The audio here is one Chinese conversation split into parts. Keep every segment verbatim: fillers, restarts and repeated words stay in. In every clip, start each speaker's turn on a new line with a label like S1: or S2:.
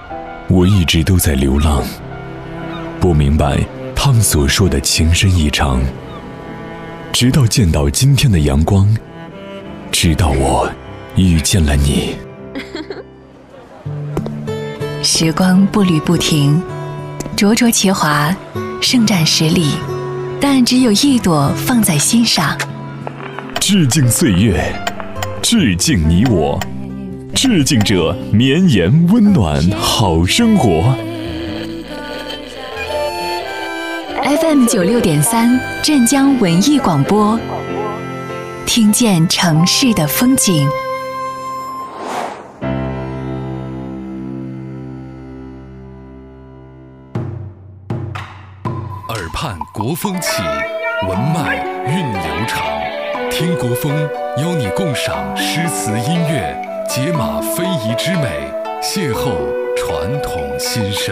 S1: 我一直都在流浪，不明白他们所说的情深意长，直到见到今天的阳光，直到我遇见了你。
S2: 时光步履不停，灼灼其华，盛展十里，但只有一朵放在心上。
S1: 致敬岁月，致敬你我，致敬这绵延温暖好生活。
S2: F M 九六点三，镇江文艺广播，听见城市的风景。
S3: 耳畔国风起，文脉韵流长。听国风，邀你共赏诗词音乐，解码非遗之美，邂逅传统新生。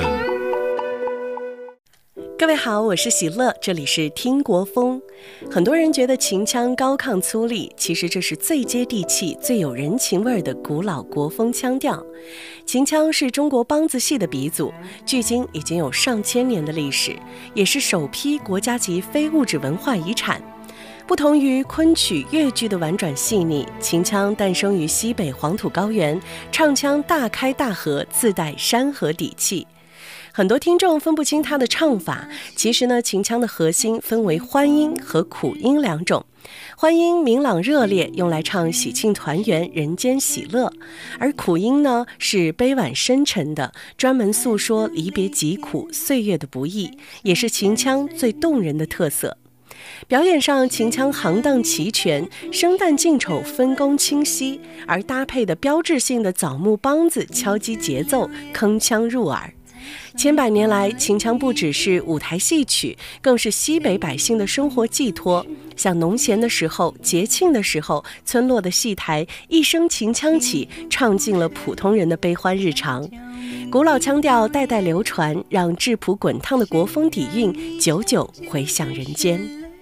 S4: 各位好，我是喜乐，这里是听国风。很多人觉得秦腔高亢粗粝，其实这是最接地气、最有人情味的古老国风腔调。秦腔是中国梆子戏的鼻祖，距今已经有上千年的历史，也是首批国家级非物质文化遗产。不同于昆曲、越剧的婉转细腻，秦腔诞生于西北黄土高原，唱腔大开大合，自带山河底气。很多听众分不清它的唱法，其实呢，秦腔的核心分为欢音和苦音两种。欢音明朗热烈，用来唱喜庆团圆、人间喜乐；而苦音呢，是悲婉深沉的，专门诉说离别疾苦、岁月的不易，也是秦腔最动人的特色。表演上，秦腔行当齐全，生旦净丑分工清晰，而搭配的标志性的枣木梆子敲击节奏，铿锵入耳。千百年来，秦腔不只是舞台戏曲，更是西北百姓的生活寄托。像农闲的时候、节庆的时候，村落的戏台一声秦腔起，唱尽了普通人的悲欢日常。古老腔调代代流传，让质朴滚烫的国风底蕴久久回响人间。